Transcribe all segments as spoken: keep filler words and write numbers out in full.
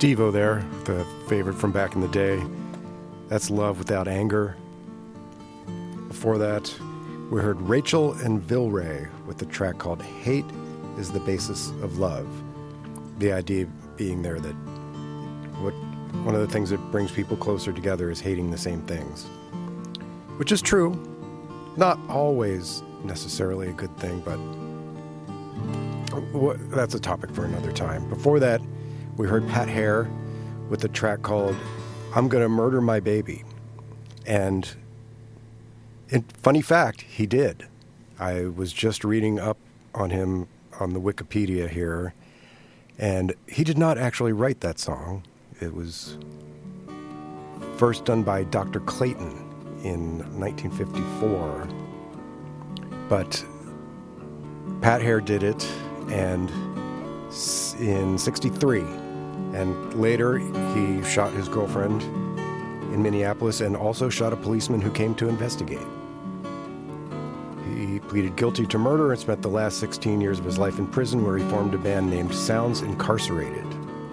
Steve-O there, the favorite from back in the day. That's Love Without Anger. Before that, we heard Rachel and Vilray with the track called Hate is the Basis of Love. The idea being there that what one of the things that brings people closer together is hating the same things. Which is true. Not always necessarily a good thing, but that's a topic for another time. Before that, we heard Pat Hare with a track called I'm Gonna Murder My Baby. And in, funny fact, he did. I was just reading up on him on the Wikipedia here, and he did not actually write that song. It was first done by Doctor Clayton in nineteen fifty-four. But Pat Hare did it, and in sixty-three. And later, he shot his girlfriend in Minneapolis and also shot a policeman who came to investigate. He pleaded guilty to murder and spent the last sixteen years of his life in prison, where he formed a band named Sounds Incarcerated.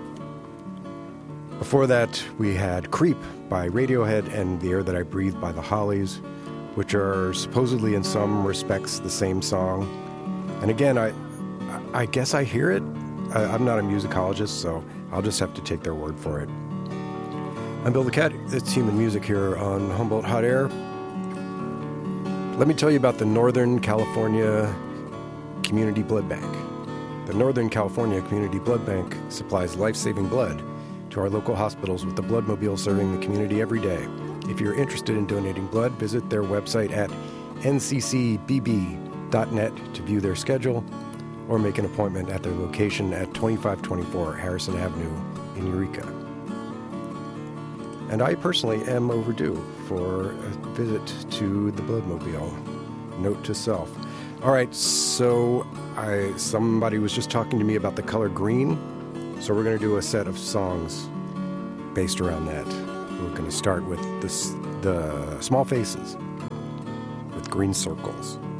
Before that, we had Creep by Radiohead and The Air That I Breathe by the Hollies, which are supposedly in some respects the same song. And again, I I guess I hear it. I, I'm not a musicologist, so I'll just have to take their word for it. I'm Bill the Cat. It's Human Music here on Humboldt Hot Air. Let me tell you about the Northern California Community Blood Bank. The Northern California Community Blood Bank supplies life-saving blood to our local hospitals with the Bloodmobile serving the community every day. If you're interested in donating blood, visit their website at n c c b b dot net to view their schedule, or make an appointment at their location at twenty-five twenty-four Harrison Avenue in Eureka. And I personally am overdue for a visit to the Bloodmobile. Note to self. All right, so I somebody was just talking to me about the color green, so we're going to do a set of songs based around that. We're going to start with this, the Small Faces with Green Circles.